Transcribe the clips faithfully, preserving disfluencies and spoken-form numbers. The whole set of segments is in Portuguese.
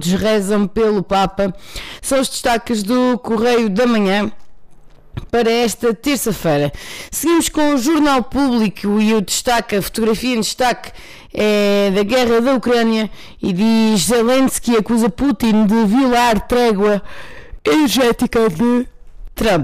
rezam pelo Papa. São os destaques do Correio da Manhã para esta terça-feira. Seguimos com o Jornal Público e o destaque, a fotografia em destaque é da guerra da Ucrânia e diz: Zelensky acusa Putin de violar trégua energética de Trump.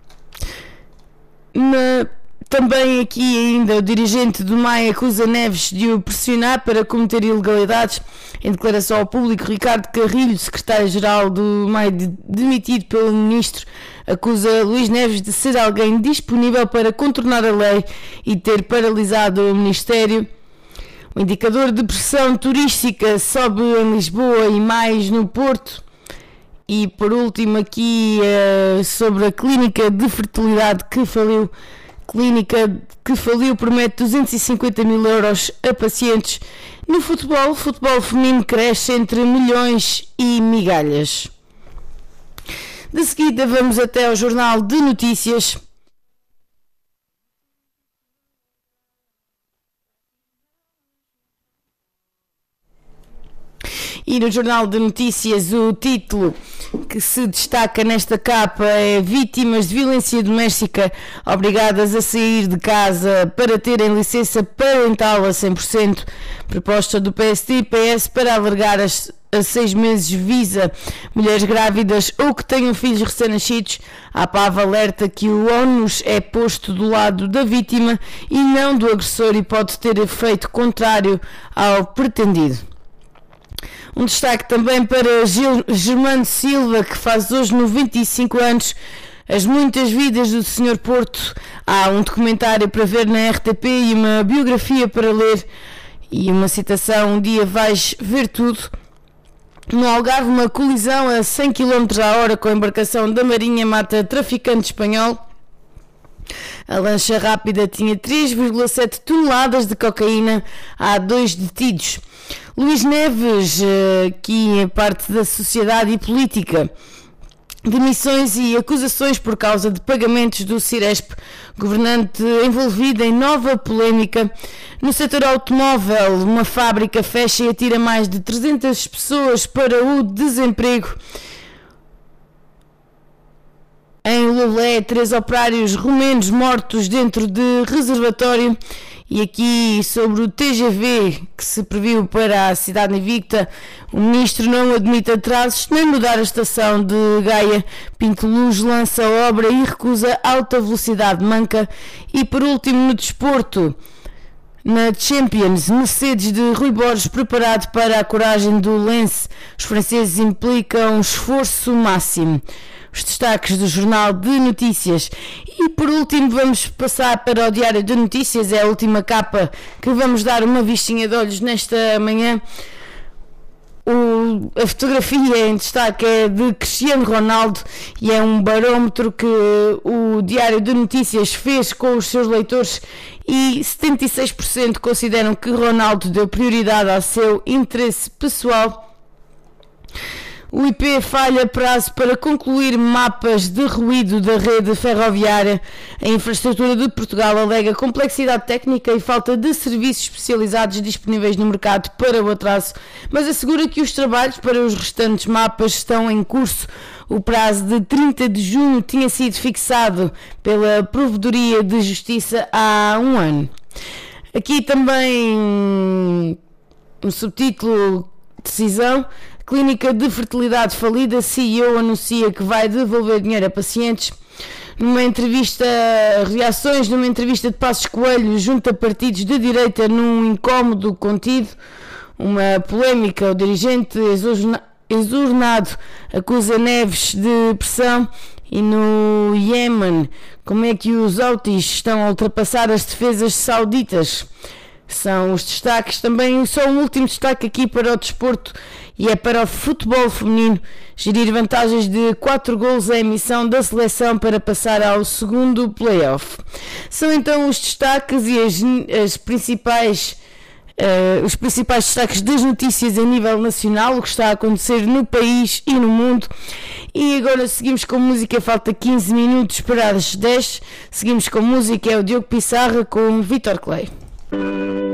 Na Também aqui ainda o dirigente do M A I acusa Neves de o pressionar para cometer ilegalidades. Em declaração ao público, Ricardo Carrilho, secretário-geral do M A I demitido pelo ministro, acusa Luís Neves de ser alguém disponível para contornar a lei e ter paralisado o Ministério. O indicador de pressão turística sobe em Lisboa e mais no Porto. E por último aqui uh, sobre a clínica de fertilidade que faliu. Clínica que faliu promete duzentos e cinquenta mil euros a pacientes. No futebol, o futebol feminino cresce entre milhões e migalhas. De seguida vamos até ao Jornal de Notícias. E no Jornal de Notícias o título que se destaca nesta capa é: vítimas de violência doméstica obrigadas a sair de casa para terem licença parental a cem por cento. Proposta do P S D e P S para alargar as, a seis meses visa mulheres grávidas ou que tenham filhos recém-nascidos. A P A V alerta que o ónus é posto do lado da vítima e não do agressor e pode ter efeito contrário ao pretendido. Um destaque também para Gil, Germano Silva, que faz hoje noventa e cinco anos. As muitas vidas do senhor Porto. Há um documentário para ver na R T P e uma biografia para ler. E uma citação: um dia vais ver tudo. No Algarve, uma colisão a cem quilómetros a hora com a embarcação da Marinha mata traficante espanhol. A lancha rápida tinha três vírgula sete toneladas de cocaína. Há dois detidos. Luís Neves, aqui em parte da sociedade e política. Demissões e acusações por causa de pagamentos do Ciresp. Governante envolvido em nova polémica. No setor automóvel, uma fábrica fecha e atira mais de trezentas pessoas para o desemprego. Em Lolé, três operários romenos mortos dentro de reservatório. E aqui sobre o T G V que se previu para a cidade invicta, o ministro não admite atrasos nem mudar a estação de Gaia. Pinto Luz lança a obra e recusa alta velocidade manca. E por último no desporto, na Champions, Mercedes de Rui Borges preparado para a coragem do Lens. Os franceses implicam esforço máximo. Os destaques do Jornal de Notícias. E por último vamos passar para o Diário de Notícias, é a última capa que vamos dar uma vistinha de olhos nesta manhã. O, a fotografia em destaque é de Cristiano Ronaldo e é um barómetro que o Diário de Notícias fez com os seus leitores e setenta e seis por cento consideram que Ronaldo deu prioridade ao seu interesse pessoal. O I P falha prazo para concluir mapas de ruído da rede ferroviária. A infraestrutura de Portugal alega complexidade técnica e falta de serviços especializados disponíveis no mercado para o atraso, mas assegura que os trabalhos para os restantes mapas estão em curso. O prazo de trinta de junho tinha sido fixado pela Provedoria de Justiça há um ano. Aqui também um subtítulo: decisão. Clínica de fertilidade falida, C E O anuncia que vai devolver dinheiro a pacientes. Numa entrevista, reações numa entrevista de Passos Coelho junto a partidos de direita num incómodo contido. Uma polémica, o dirigente exornado acusa Neves de pressão. E no Iémen, como é que os Houthis estão a ultrapassar as defesas sauditas? São os destaques. Também só um último destaque aqui para o desporto e é para o futebol feminino. Gerir vantagens de quatro golos à emissão da seleção para passar ao segundo play-off. São então os destaques e as, as principais uh, os principais destaques das notícias a nível nacional, o que está a acontecer no país e no mundo. E agora seguimos com música, falta quinze minutos para as dez. Seguimos com música, é o Diogo Pissarra com Vítor Clay.